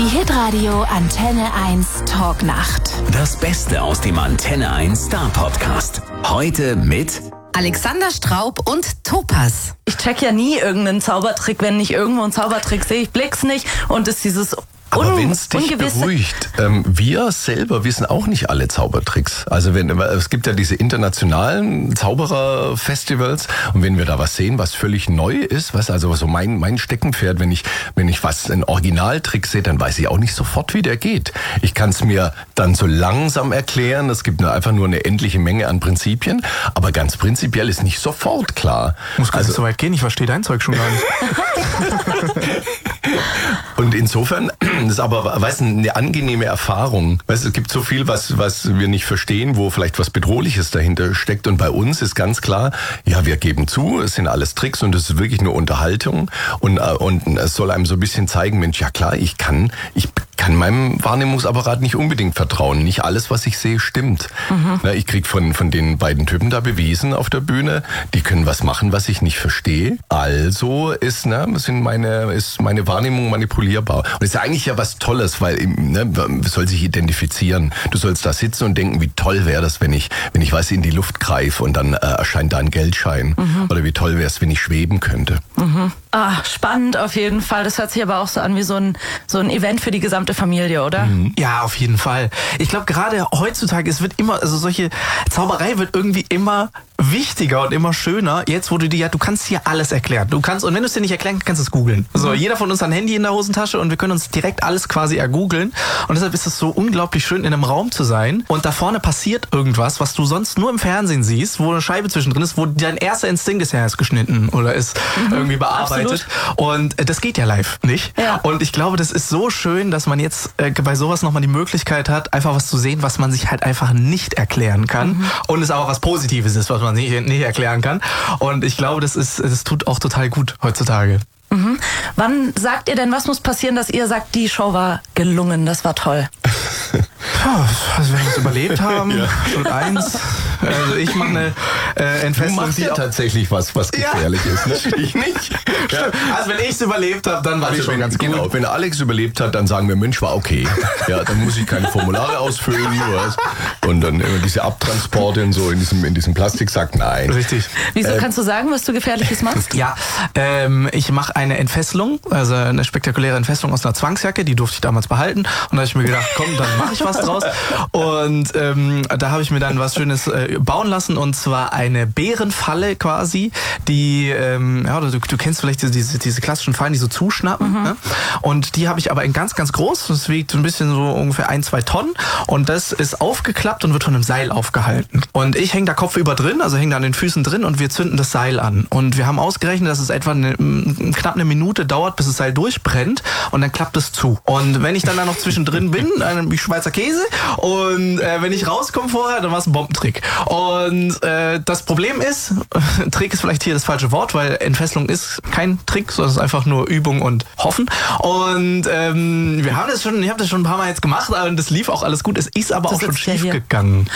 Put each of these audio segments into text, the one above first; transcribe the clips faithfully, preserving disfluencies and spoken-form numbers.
Die Hitradio Antenne eins Talknacht. Das Beste aus dem Antenne eins Star Podcast. Heute mit Alexander Straub und Topaz. Ich check ja nie irgendeinen Zaubertrick, wenn ich irgendwo einen Zaubertrick sehe. Ich blick's nicht und ist dieses Aber wenn es dich Ungewisse. beruhigt, ähm, wir selber wissen auch nicht alle Zaubertricks. Also wenn es gibt ja diese internationalen Zauberer-Festivals und wenn wir da was sehen, was völlig neu ist, was also so mein mein Steckenpferd, wenn ich wenn ich was einen Originaltrick sehe, dann weiß ich auch nicht sofort, wie der geht. Ich kann es mir dann so langsam erklären. Es gibt nur einfach nur eine endliche Menge an Prinzipien, aber ganz prinzipiell ist nicht sofort klar. Muss gar Also nicht so weit gehen. Ich verstehe dein Zeug schon gar nicht. Und insofern das ist aber, weißt du, eine angenehme Erfahrung. Weißt du, es gibt so viel, was, was wir nicht verstehen, wo vielleicht was Bedrohliches dahinter steckt. Und bei uns ist ganz klar, ja, wir geben zu, es sind alles Tricks und es ist wirklich nur Unterhaltung. Und, und es soll einem so ein bisschen zeigen, Mensch, ja klar, ich kann, ich kann meinem Wahrnehmungsapparat nicht unbedingt vertrauen. Nicht alles, was ich sehe, stimmt. Mhm. Na, ich krieg von, von den beiden Typen da bewiesen auf der Bühne, die können was machen, was ich nicht verstehe. Also ist, ne, sind meine, ist meine Wahrnehmung manipulierbar. Und das ist ja eigentlich ja was Tolles, weil, ne, man soll sich identifizieren. Du sollst da sitzen und denken, wie toll wäre das, wenn ich, wenn ich was in die Luft greife und dann äh, erscheint da ein Geldschein. Mhm. Oder wie toll wäre es, wenn ich schweben könnte. Mhm. Ah, spannend auf jeden Fall. Das hört sich aber auch so an wie so ein, so ein Event für die gesamte Familie, oder? Mhm. Ja, auf jeden Fall. Ich glaube, gerade heutzutage, es wird immer, also solche Zauberei wird irgendwie immer wichtiger und immer schöner. Jetzt, wo du dir, ja, du kannst hier alles erklären. Du kannst, und wenn du es dir nicht erklären kannst, kannst du es googeln. So, jeder von uns hat ein Handy in der Hosentasche und wir können uns direkt alles quasi ergoogeln. Und deshalb ist es so unglaublich schön, in einem Raum zu sein. Und da vorne passiert irgendwas, was du sonst nur im Fernsehen siehst, wo eine Scheibe zwischendrin ist, wo dein erster Instinkt ist, ja, ist geschnitten oder ist mhm, irgendwie bearbeitet. Absolut. Und das geht ja live nicht. Ja. Und ich glaube, das ist so schön, dass man jetzt äh, bei sowas nochmal die Möglichkeit hat, einfach was zu sehen, was man sich halt einfach nicht erklären kann. Mhm. Und es auch was Positives ist, was man nicht, nicht erklären kann. Und ich glaube, das ist, das tut auch total gut heutzutage. Mhm. Wann sagt ihr denn, was muss passieren, dass ihr sagt, die Show war gelungen, das war toll? Ja, also wenn wir es überlebt haben, ja. Schritt eins. Also ich mache eine äh, Entfesselung. Du machst ja tatsächlich was, was gefährlich ja. ist, ne? Ich nicht. Ja. Also wenn ich es überlebt habe, dann war also ich schon ganz genau. gut. Wenn Alex überlebt hat, dann sagen wir, Mensch, war okay. Ja, dann muss ich keine Formulare ausfüllen. Und dann immer diese Abtransporte in, so in, diesem, in diesem Plastiksack, nein. Richtig. Wieso äh, kannst du sagen, was du Gefährliches machst? Ja, ähm, ich mache eine Entfesselung, also eine spektakuläre Entfesselung aus einer Zwangsjacke, die durfte ich damals behalten. Und da habe ich mir gedacht, komm, dann mache ich was draus. Und ähm, da habe ich mir dann was Schönes äh, bauen lassen, und zwar eine Bärenfalle quasi, die, ähm, ja, du, du kennst vielleicht diese, diese klassischen Fallen, die so zuschnappen. Mhm. Ne? Und die habe ich aber in ganz, ganz groß. Das wiegt ein bisschen so ungefähr ein, zwei Tonnen. Und das ist aufgeklappt und wird von einem Seil aufgehalten. Und ich hänge da kopfüber drin, also hänge da an den Füßen drin, und wir zünden das Seil an. Und wir haben ausgerechnet, dass es etwa eine, knapp eine Minute dauert, bis das Seil durchbrennt, und dann klappt es zu. Und wenn ich dann da noch zwischendrin bin, dann wie Schweizer Käse, und äh, wenn ich rauskomme vorher, dann war es ein Bombentrick. Und äh, das Problem ist, Trick ist vielleicht hier das falsche Wort, weil Entfesselung ist kein Trick, sondern es ist einfach nur Übung und Hoffen. Und ähm, wir haben das schon, ich habe das schon ein paar Mal jetzt gemacht, und das lief auch alles gut. Es ist aber Du auch schon sitzt ja schief hier. gegangen.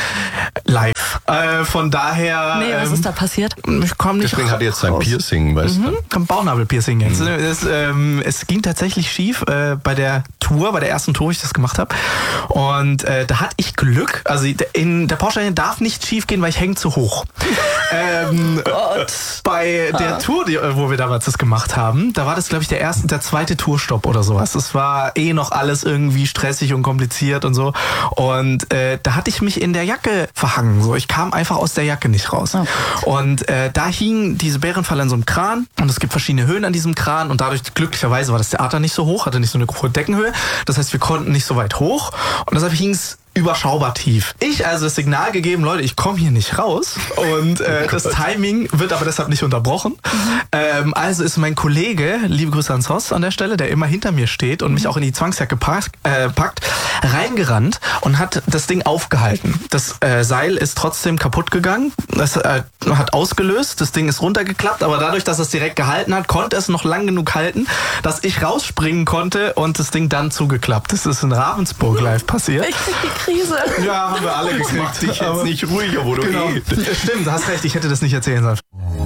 Live. Äh, von daher... Nee, was ähm, ist da passiert? Ich komm nicht Deswegen hat er jetzt sein raus. Piercing, weißt Mhm. du? Ein Bauchnabelpiercing jetzt. Mhm. Es, ähm, es ging tatsächlich schief äh, bei der Tour, bei der ersten Tour, wo ich das gemacht habe. Und äh, da hatte ich Glück. Also in der Porsche darf nicht schief gehen, weil ich hänge zu hoch. ähm, Gott. Bei der ah. Tour, die, wo wir damals das gemacht haben, da war das, glaube ich, der erste, der zweite Tourstopp oder sowas. Es war eh noch alles irgendwie stressig und kompliziert und so. Und äh, da hatte ich mich in der Jacke verhangen. So, ich kam einfach aus der Jacke nicht raus. Oh. Und äh, da hing diese Bärenfalle an so einem Kran, und es gibt verschiedene Höhen an diesem Kran, und dadurch glücklicherweise war das Theater nicht so hoch, hatte nicht so eine hohe Deckenhöhe. Das heißt, wir konnten nicht so weit hoch, und deshalb hing es überschaubar tief. Ich also das Signal gegeben, Leute, ich komme hier nicht raus, und äh, das Timing wird aber deshalb nicht unterbrochen. Mhm. Ähm, also ist mein Kollege, liebe Grüße an Sos an der Stelle, der immer hinter mir steht und mich auch in die Zwangsjacke pack, äh, packt, reingerannt und hat das Ding aufgehalten. Das äh, Seil ist trotzdem kaputt gegangen, das äh, hat ausgelöst, das Ding ist runtergeklappt, aber dadurch, dass es direkt gehalten hat, konnte es noch lang genug halten, dass ich rausspringen konnte und das Ding dann zugeklappt. Das ist in Ravensburg live passiert. Ich krieg die Krise. Ja, haben wir alle gekriegt. Mach dich jetzt nicht ruhiger, wo du genau. eh. Stimmt, du hast recht, ich hätte das nicht erzählen sollen.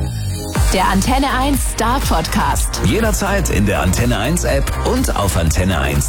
Der Antenne eins Star Podcast. Jederzeit in der Antenne eins App und auf antenne eins.